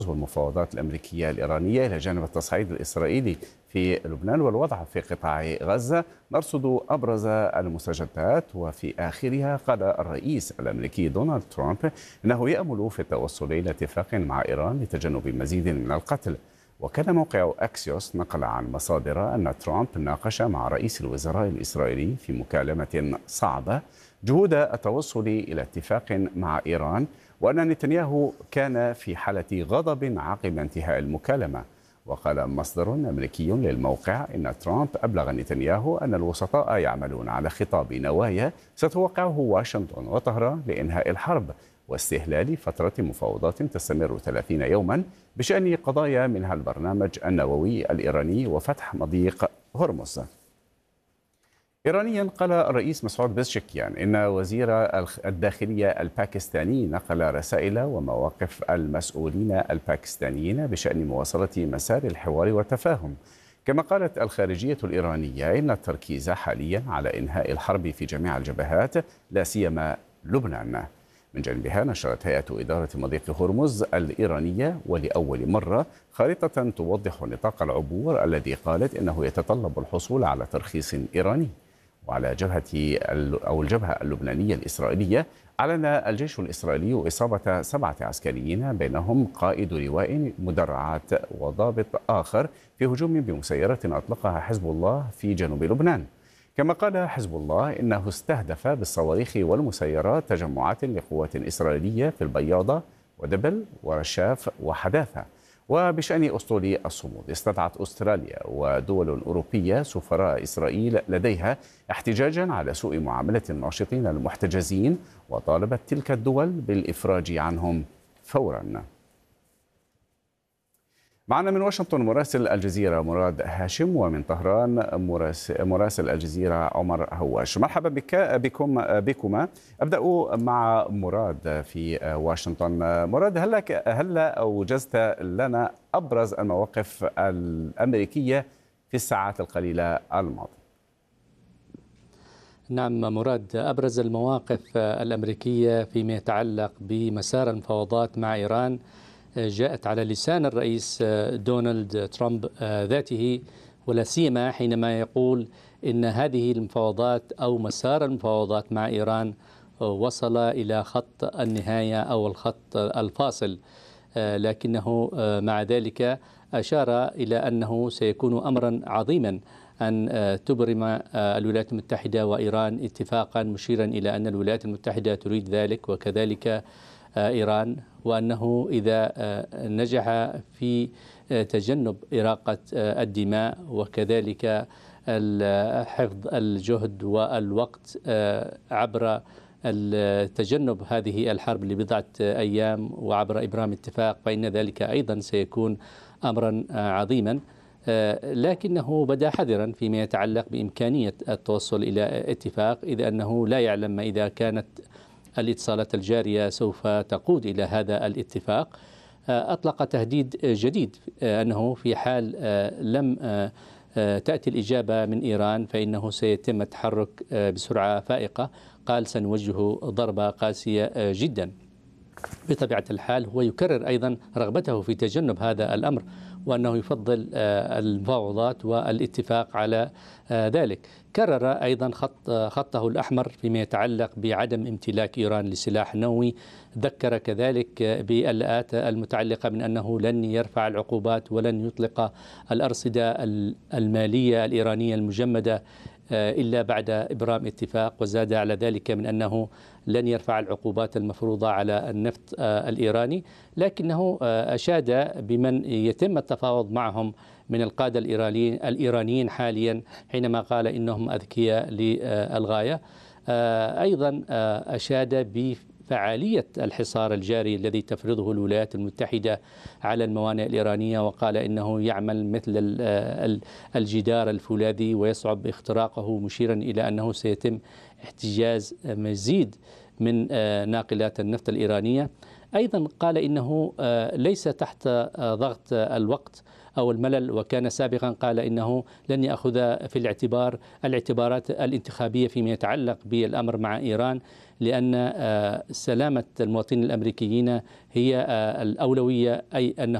والمفاوضات الأمريكية الإيرانية إلى جانب التصعيد الإسرائيلي في لبنان والوضع في قطاع غزة، نرصد أبرز المستجدات. وفي آخرها قال الرئيس الأمريكي دونالد ترامب أنه يأمل في التوصل إلى اتفاق مع إيران لتجنب مزيد من القتل. وكان موقع أكسيوس نقل عن مصادر أن ترامب ناقش مع رئيس الوزراء الإسرائيلي في مكالمة صعبة جهود التوصل إلى اتفاق مع إيران، وأن نتنياهو كان في حالة غضب عقب انتهاء المكالمة. وقال مصدر أمريكي للموقع إن ترامب أبلغ نتنياهو أن الوسطاء يعملون على خطاب نوايا ستوقعه واشنطن وطهران لإنهاء الحرب واستهلال فترة مفاوضات تستمر 30 يوما بشأن قضايا منها البرنامج النووي الإيراني وفتح مضيق هرمز. إيرانيا قال الرئيس مسعود بزشكيان إن وزير الداخلية الباكستاني نقل رسائل ومواقف المسؤولين الباكستانيين بشأن مواصلة مسار الحوار والتفاهم. كما قالت الخارجية الإيرانية إن التركيز حاليا على إنهاء الحرب في جميع الجبهات لا سيما لبنان. من جانبها نشرت هيئة إدارة مضيق هرمز الإيرانية ولأول مرة خارطة توضح نطاق العبور الذي قالت إنه يتطلب الحصول على ترخيص إيراني. وعلى الجبهة اللبنانية الإسرائيلية أعلن الجيش الإسرائيلي إصابة 7 عسكريين بينهم قائد لواء مدرعات وضابط آخر في هجوم بمسيرة أطلقها حزب الله في جنوب لبنان. كما قال حزب الله إنه استهدف بالصواريخ والمسيرات تجمعات لقوات إسرائيلية في البياضة ودبل ورشاف وحداثة. وبشأن أسطول الصمود استدعت أستراليا ودول أوروبية سفراء إسرائيل لديها احتجاجا على سوء معاملة الناشطين المحتجزين، وطالبت تلك الدول بالإفراج عنهم فورا. معنا من واشنطن مراسل الجزيرة مراد هاشم، ومن طهران مراسل الجزيرة عمر هواش. مرحبا بكما. أبدأ مع مراد في واشنطن. مراد، هل أوجزت لنا أبرز المواقف الأمريكية في الساعات القليلة الماضية؟ نعم مراد، أبرز المواقف الأمريكية فيما يتعلق بمسار المفاوضات مع إيران جاءت على لسان الرئيس دونالد ترامب ذاته، ولا سيما حينما يقول إن هذه المفاوضات أو مسار المفاوضات مع إيران وصل إلى خط النهاية أو الخط الفاصل، لكنه مع ذلك أشار إلى أنه سيكون أمرا عظيما أن تبرم الولايات المتحدة وإيران اتفاقا، مشيرا إلى أن الولايات المتحدة تريد ذلك وكذلك إيران، وأنه إذا نجح في تجنب إراقة الدماء وكذلك حفظ الجهد والوقت عبر تجنب هذه الحرب لبضعة أيام وعبر إبرام اتفاق، فإن ذلك أيضا سيكون أمرا عظيما. لكنه بدا حذرا فيما يتعلق بإمكانية التوصل إلى اتفاق، إذ أنه لا يعلم ما إذا كانت الاتصالات الجارية سوف تقود إلى هذا الاتفاق. أطلق تهديد جديد أنه في حال لم تأتي الإجابة من إيران فإنه سيتم التحرك بسرعة فائقة. قال سنوجه ضربة قاسية جدا. بطبيعة الحال هو يكرر أيضا رغبته في تجنب هذا الأمر، وأنه يفضل المفاوضات والاتفاق على ذلك. كرر أيضا خطه الأحمر فيما يتعلق بعدم امتلاك إيران لسلاح نووي. ذكر كذلك بالآت المتعلقة من أنه لن يرفع العقوبات ولن يطلق الأرصدة المالية الإيرانية المجمدة إلا بعد إبرام اتفاق، وزاد على ذلك من أنه لن يرفع العقوبات المفروضة على النفط الإيراني، لكنه أشاد بمن يتم التفاوض معهم من القادة الإيرانيين حاليا حينما قال إنهم أذكياء للغاية. أيضا أشاد بفعالية الحصار الجاري الذي تفرضه الولايات المتحدة على الموانئ الإيرانية، وقال إنه يعمل مثل الجدار الفولاذي ويصعب اختراقه، مشيرا إلى أنه سيتم احتجاز مزيد من ناقلات النفط الإيرانية. أيضا قال إنه ليس تحت ضغط الوقت أو الملل، وكان سابقا قال إنه لن يأخذ في الاعتبار الاعتبارات الانتخابية فيما يتعلق بالأمر مع إيران، لأن سلامة المواطنين الأمريكيين هي الأولوية، أي أنه